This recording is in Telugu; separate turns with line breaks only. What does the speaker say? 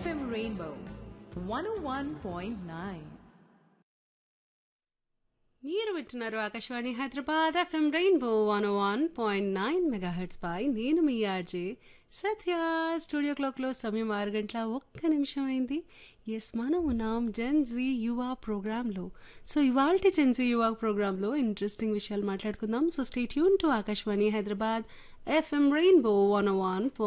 FM Rainbow 101.9.
మీరు వింటున్నారు Akashvani Hyderabad FM rainbow 101.9 megahertz పై నేను మీ ఆర్జే సత్య. స్టూడియో క్లాక్లో సమయం 6:01 అయింది. ఎస్, మనం ఉన్నాం జెన్ జీ యువా ప్రోగ్రాంలో. సో ఇవాల్టి జెన్ జీ యువా ప్రోగ్రాంలో ఇంట్రెస్టింగ్ విషయాలు మాట్లాడుకుందాం. So stay tune to Akashvani Hyderabad FM rainbow 101.9.